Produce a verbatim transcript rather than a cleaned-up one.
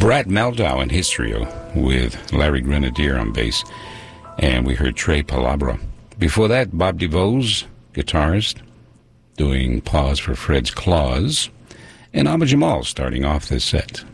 Brad Meldau and Hysteria with Larry Grenadier on bass. And we heard Trey Palabra. Before that, Bob DeVos, guitarist, doing Pause for Fred's Claws. And Abba Jamal starting off this set.